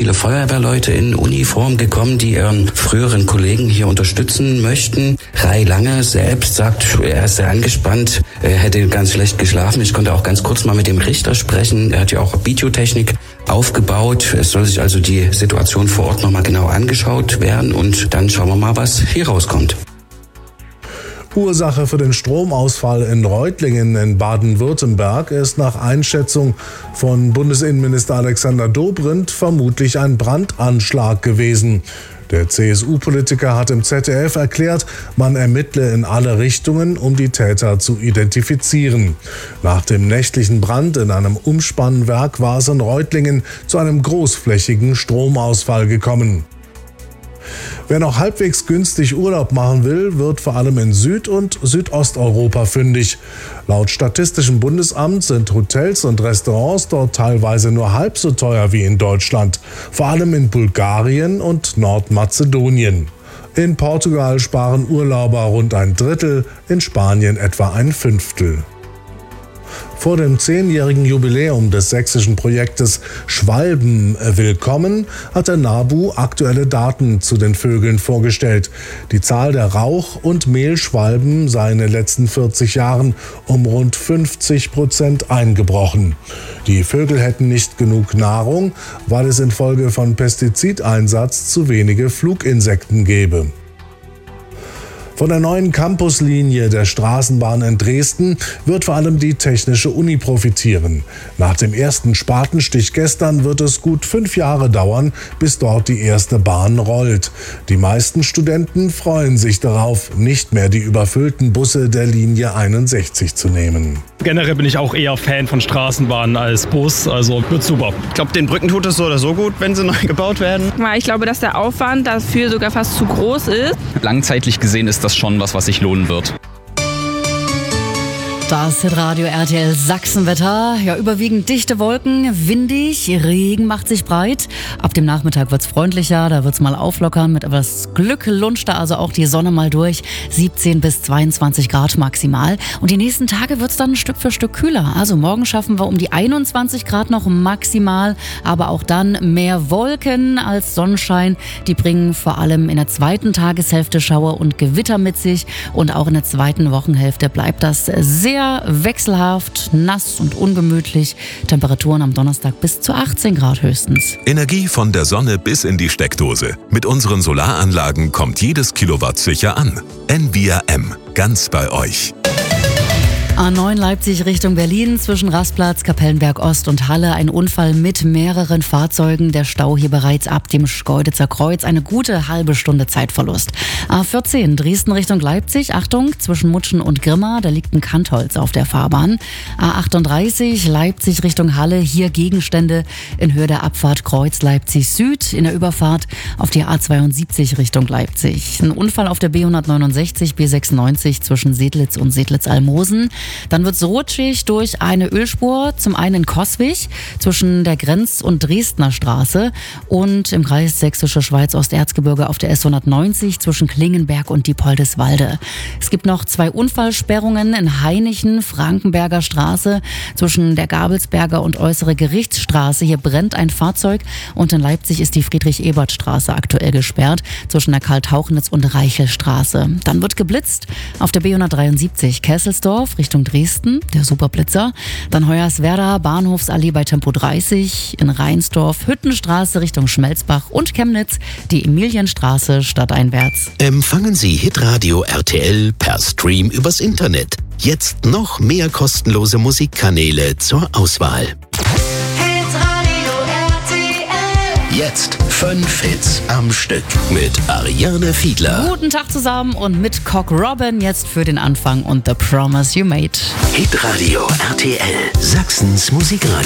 viele Feuerwehrleute in Uniform gekommen, die ihren früheren Kollegen hier unterstützen möchten. Rai Lange selbst sagt, er ist sehr angespannt, er hätte ganz schlecht geschlafen. Ich konnte auch ganz kurz mal mit dem Richter sprechen. Er hat ja auch Videotechnik aufgebaut. Es soll sich also die Situation vor Ort nochmal genau angeschaut werden und dann schauen wir mal, was hier rauskommt. Ursache für den Stromausfall in Reutlingen in Baden-Württemberg ist nach Einschätzung von Bundesinnenminister Alexander Dobrindt vermutlich ein Brandanschlag gewesen. Der CSU-Politiker hat im ZDF erklärt, man ermittle in alle Richtungen, um die Täter zu identifizieren. Nach dem nächtlichen Brand in einem Umspannwerk war es in Reutlingen zu einem großflächigen Stromausfall gekommen. Wer noch halbwegs günstig Urlaub machen will, wird vor allem in Süd- und Südosteuropa fündig. Laut Statistischem Bundesamt sind Hotels und Restaurants dort teilweise nur halb so teuer wie in Deutschland, vor allem in Bulgarien und Nordmazedonien. In Portugal sparen Urlauber rund ein Drittel, in Spanien etwa ein Fünftel. Vor dem 10-jährigen Jubiläum des sächsischen Projektes Schwalben willkommen hat der NABU aktuelle Daten zu den Vögeln vorgestellt. Die Zahl der Rauch- und Mehlschwalben sei in den letzten 40 Jahren um rund 50% eingebrochen. Die Vögel hätten nicht genug Nahrung, weil es infolge von Pestizideinsatz zu wenige Fluginsekten gäbe. Von der neuen Campuslinie der Straßenbahn in Dresden wird vor allem die Technische Uni profitieren. Nach dem ersten Spatenstich gestern wird es gut 5 Jahre dauern, bis dort die erste Bahn rollt. Die meisten Studenten freuen sich darauf, nicht mehr die überfüllten Busse der Linie 61 zu nehmen. Generell bin ich auch eher Fan von Straßenbahnen als Bus, also wird super. Ich glaube, den Brücken tut es so oder so gut, wenn sie neu gebaut werden. Ich glaube, dass der Aufwand dafür sogar fast zu groß ist. Langzeitlich gesehen ist das schon was sich lohnen wird. Das Radio RTL Sachsenwetter. Ja, überwiegend dichte Wolken, windig, Regen macht sich breit. Ab dem Nachmittag wird's freundlicher, da wird's mal auflockern. Mit etwas Glück lunscht da also auch die Sonne mal durch. 17 bis 22 Grad maximal. Und die nächsten Tage wird's dann Stück für Stück kühler. Also morgen schaffen wir um die 21 Grad noch maximal. Aber auch dann mehr Wolken als Sonnenschein. Die bringen vor allem in der zweiten Tageshälfte Schauer und Gewitter mit sich. Und auch in der zweiten Wochenhälfte bleibt das sehr wechselhaft, nass und ungemütlich. Temperaturen am Donnerstag bis zu 18 Grad höchstens. Energie von der Sonne bis in die Steckdose. Mit unseren Solaranlagen kommt jedes Kilowatt sicher an. Envia M. Ganz bei euch. A9 Leipzig Richtung Berlin zwischen Rastplatz, Kapellenberg Ost und Halle. Ein Unfall mit mehreren Fahrzeugen. Der Stau hier bereits ab dem Schkeuditzer Kreuz. Eine gute halbe Stunde Zeitverlust. A14 Dresden Richtung Leipzig. Achtung, zwischen Mutschen und Grimma. Da liegt ein Kantholz auf der Fahrbahn. A38 Leipzig Richtung Halle. Hier Gegenstände in Höhe der Abfahrt Kreuz Leipzig Süd. In der Überfahrt auf die A72 Richtung Leipzig. Ein Unfall auf der B169, B96 zwischen Sedlitz und Sedlitz-Almosen. Dann wird es rutschig durch eine Ölspur, zum einen in Coswig zwischen der Grenz- und Dresdner Straße und im Kreis Sächsische Schweiz Osterzgebirge auf der S190 zwischen Klingenberg und Diepoldeswalde. Es gibt noch 2 Unfallsperrungen in Hainichen, Frankenberger Straße zwischen der Gabelsberger und Äußere Gerichtsstraße. Hier brennt ein Fahrzeug und in Leipzig ist die Friedrich-Ebert-Straße aktuell gesperrt zwischen der Karl-Tauchnitz und Reichelstraße. Dann wird geblitzt auf der B173 Kesselsdorf Richtung Dresden, der Superblitzer. Dann Hoyerswerda, Bahnhofsallee bei Tempo 30, in Rheinsdorf, Hüttenstraße Richtung Schmelzbach und Chemnitz, die Emilienstraße stadteinwärts. Empfangen Sie Hitradio RTL per Stream übers Internet. Jetzt noch mehr kostenlose Musikkanäle zur Auswahl. Hitradio RTL. Jetzt 5 Hits am Stück mit Ariane Fiedler. Guten Tag zusammen und mit Cock Robin jetzt für den Anfang und The Promise You Made. Hitradio RTL, Sachsens Musikradio.